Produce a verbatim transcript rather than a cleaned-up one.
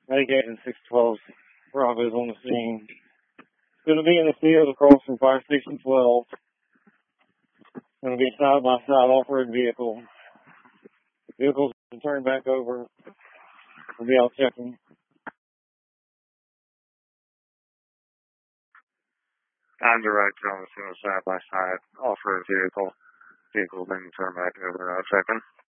Medicating six twelve Bravo's on the scene. Going to be in the field across from Fire Station twelve. Going to be a side-by-side off-road vehicle. The vehicle's going to turn back over. We'll be out checking. I'm director on the scene, side-by-side off-road vehicle. Vehicle then turn back over. Out checking.